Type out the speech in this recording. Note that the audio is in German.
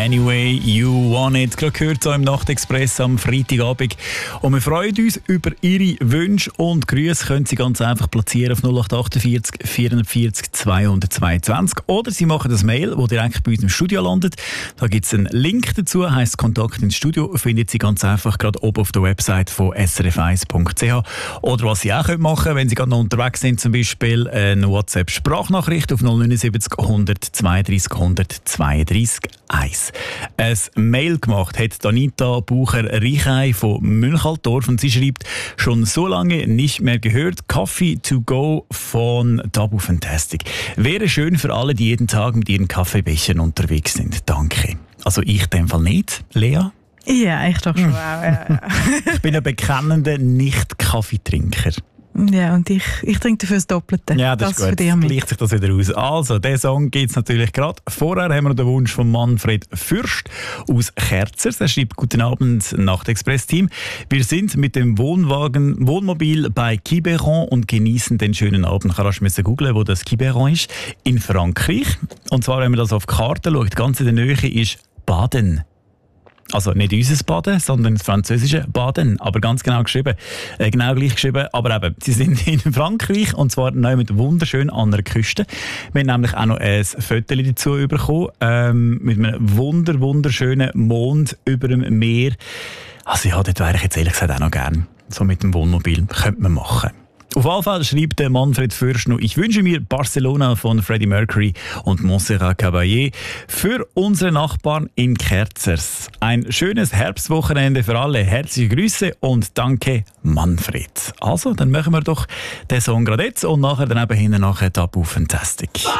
Anyway You Want It. Gerade gehört so im Nachtexpress am Freitagabend. Und wir freuen uns über Ihre Wünsche und Grüße. Können Sie ganz einfach platzieren auf 0848 440 222. Oder Sie machen das Mail, das direkt bei uns im Studio landet. Da gibt es einen Link dazu, heisst Kontakt ins Studio. Findet Sie ganz einfach gerade oben auf der Website von srf1.ch. Oder was Sie auch machen können, wenn Sie gerade noch unterwegs sind, zum Beispiel eine WhatsApp-Sprachnachricht auf 079 132 132 1. Ein Mail gemacht hat Anita Bucher-Riechei von Münchaltorf und sie schreibt, schon so lange nicht mehr gehört, Coffee to go von Tabu Fantastic. Wäre schön für alle, die jeden Tag mit ihren Kaffeebechern unterwegs sind. Danke. Also ich in dem Fall nicht, Lea? Ja, ich doch schon auch. Ja. Ich bin ein bekennender Nicht-Kaffeetrinker. Ja, und ich trinke dafür das Doppelte. Ja, das ist gut. Gleicht sich das wieder aus. Also, den Song gibt es natürlich gerade. Vorher haben wir den Wunsch von Manfred Fürst aus Kerzers. Er schreibt, guten Abend, Nachtexpress-Team. Wir sind mit dem Wohnmobil bei Quiberon und genießen den schönen Abend. Ich musste googeln, wo das Quiberon ist. In Frankreich. Und zwar, wenn man das auf die Karte schaut, ganz in der Nähe ist Baden. Also nicht unser Baden, sondern das französische Baden, aber ganz genau geschrieben. Genau gleich geschrieben, aber eben, sie sind in Frankreich und zwar neu mit wunderschön an der Küste. Wir haben nämlich auch noch ein Foto dazu bekommen, mit einem wunderschönen Mond über dem Meer. Also ja, dort wäre ich jetzt ehrlich gesagt auch noch gern. So mit dem Wohnmobil könnte man machen. Auf jeden Fall schreibt der Manfred Fürst noch, ich wünsche mir Barcelona von Freddie Mercury und Montserrat Caballé für unsere Nachbarn in Kerzers. Ein schönes Herbstwochenende für alle. Herzliche Grüße und danke, Manfred. Also, dann machen wir doch den Song gerade jetzt und nachher dann eben hinten nachher Tabu Fantastic.